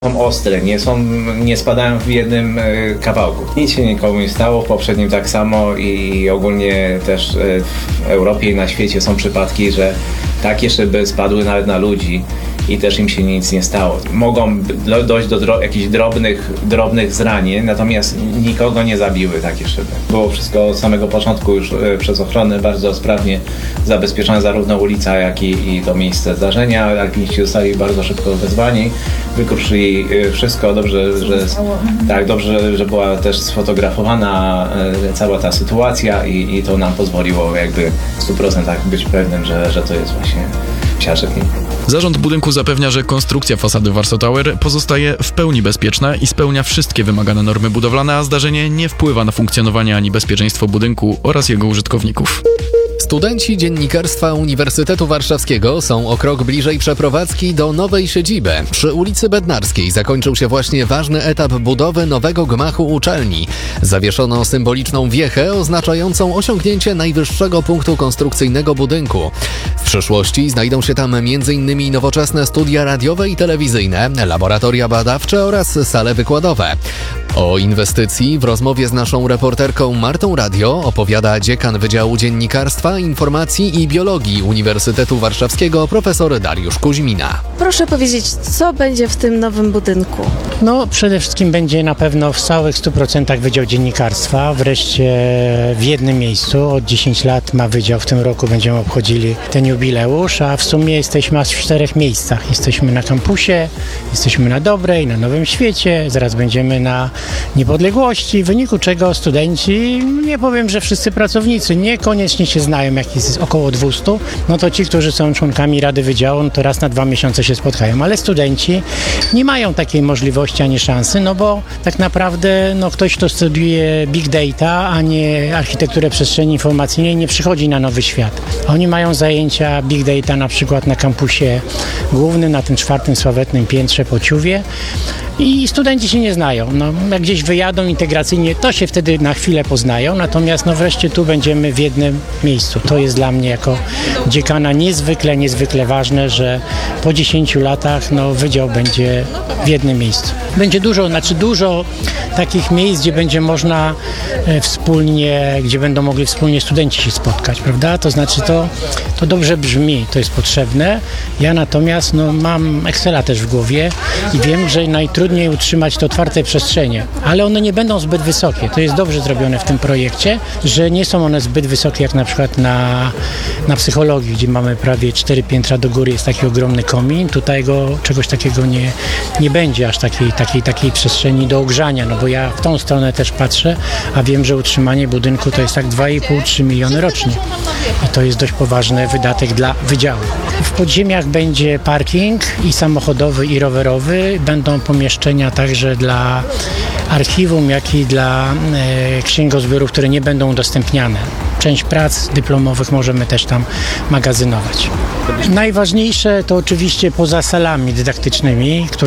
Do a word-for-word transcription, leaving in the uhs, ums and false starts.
Są ostre, nie są, nie spadają w jednym e, kawałku. Nic się nikomu nie stało, w poprzednim tak samo i ogólnie też e, w Europie i na świecie są przypadki, że takie szyby spadły nawet na ludzi i też im się nic nie stało. Mogą do, dojść do dro, jakichś drobnych, drobnych zranień, natomiast nikogo nie zabiły takie szyby. Było wszystko od samego początku już e, przez ochronę bardzo sprawnie zabezpieczone, zarówno ulica, jak i, i to miejsce zdarzenia. Alpiniści zostali bardzo szybko wezwani, wykruszyli wszystko, dobrze, że, tak, dobrze, że była też sfotografowana e, cała ta sytuacja i, i to nam pozwoliło jakby w stu procentach być pewnym, że, że to jest właśnie psia szybnik. Zarząd budynku zapewnia, że konstrukcja fasady Warsaw Tower pozostaje w pełni bezpieczna i spełnia wszystkie wymagane normy budowlane, a zdarzenie nie wpływa na funkcjonowanie ani bezpieczeństwo budynku oraz jego użytkowników. Studenci Dziennikarstwa Uniwersytetu Warszawskiego są o krok bliżej przeprowadzki do nowej siedziby. Przy ulicy Bednarskiej zakończył się właśnie ważny etap budowy nowego gmachu uczelni. Zawieszono symboliczną wiechę oznaczającą osiągnięcie najwyższego punktu konstrukcyjnego budynku. W przyszłości znajdą się tam m.in. nowoczesne studia radiowe i telewizyjne, laboratoria badawcze oraz sale wykładowe. O inwestycji w rozmowie z naszą reporterką Martą Radio opowiada dziekan Wydziału Dziennikarstwa, Informacji i Biologii Uniwersytetu Warszawskiego profesor Dariusz Kuźmina. Proszę powiedzieć, co będzie w tym nowym budynku? No przede wszystkim będzie na pewno w całych stu procentach Wydział Dziennikarstwa, wreszcie w jednym miejscu. Od dziesięciu lat ma wydział, w tym roku będziemy obchodzili ten jubileusz, a w sumie jesteśmy aż w czterech miejscach. Jesteśmy na kampusie, jesteśmy na Dobrej, na Nowym Świecie, zaraz będziemy na Niepodległości, w wyniku czego studenci, nie powiem, że wszyscy pracownicy niekoniecznie się znają, jak jest około dwustu, no to ci, którzy są członkami Rady Wydziału, no to raz na dwa miesiące się spotkają, ale studenci nie mają takiej możliwości ani szansy, no bo tak naprawdę no ktoś, kto studiuje Big Data, a nie architekturę przestrzeni informacyjnej, nie przychodzi na Nowy Świat. Oni mają zajęcia Big Data na przykład na kampusie głównym, na tym czwartym sławetnym piętrze po Ciuwie i studenci się nie znają. No, jak gdzieś wyjadą integracyjnie, to się wtedy na chwilę poznają, natomiast no wreszcie tu będziemy w jednym miejscu. To jest dla mnie jako dziekana niezwykle, niezwykle ważne, że po dziesięciu latach no, wydział będzie w jednym miejscu. Będzie dużo, znaczy dużo takich miejsc, gdzie będzie można e, wspólnie, gdzie będą mogli wspólnie studenci się spotkać, prawda? To znaczy to, to dobrze brzmi, to jest potrzebne. Ja natomiast no, mam Excela też w głowie i wiem, że najtrudniej utrzymać te otwarte przestrzenie, ale one nie będą zbyt wysokie. To jest dobrze zrobione w tym projekcie, że nie są one zbyt wysokie jak na przykład na, na psychologii, gdzie mamy prawie cztery piętra do góry, jest taki ogromny komin. Tutaj go, czegoś takiego nie, nie będzie, aż takiej, takiej, takiej przestrzeni do ogrzania, no bo ja w tą stronę też patrzę, a wiem, że utrzymanie budynku to jest tak dwa i pół do trzech miliony rocznie. I to jest dość poważny wydatek dla wydziału. W podziemiach będzie parking i samochodowy, i rowerowy. Będą pomieszczenia także dla archiwum, jak i dla e, księgozbiorów, które nie będą udostępniane. Część prac dyplomowych możemy też tam magazynować. Najważniejsze to oczywiście poza salami dydaktycznymi, które